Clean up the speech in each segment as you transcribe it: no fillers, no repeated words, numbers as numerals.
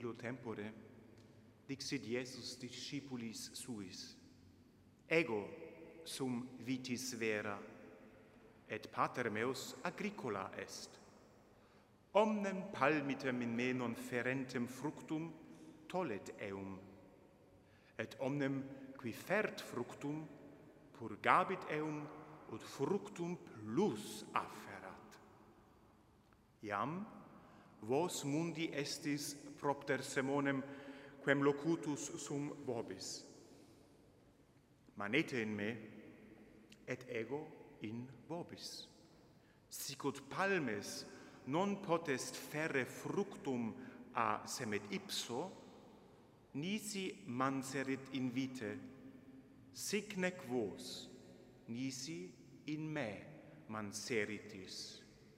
illo tempore, dixit Iesus discipulis suis, ego sum vitis vera, et pater meus agricola est. Omnem palmitem in me non ferentem fructum tollet eum, et omnem qui fert fructum purgabit eum ut fructum plus afferat. Iam vos mundi estis propter semonem quem locutus sum vobis. Manete in me et ego in vobis. Sicut palmes non potest ferre fructum a semet ipso, nisi manserit in vite, sic nec vos, nisi in me manseritis.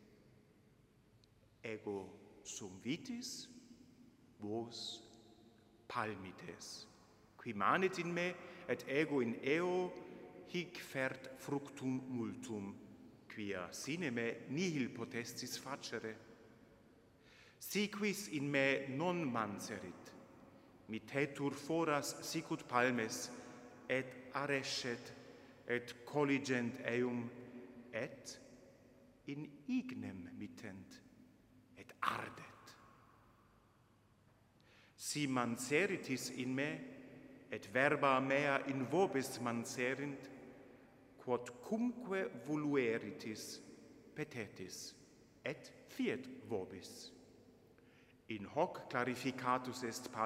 Ego sum vitis, vos palmites. Qui manit in me, et ego in eo, hic fert fructum multum, quia sine me nihil potestis facere. Si quis in me non manserit, mitetur foras sicut palmes, et arescet, et colligent eum, et in ignem mittent, et ardet. Si manseritis in me, et verba mea in vobis manserint, quod cumque volueritis petetis, et fiet vobis. In hoc clarificatus est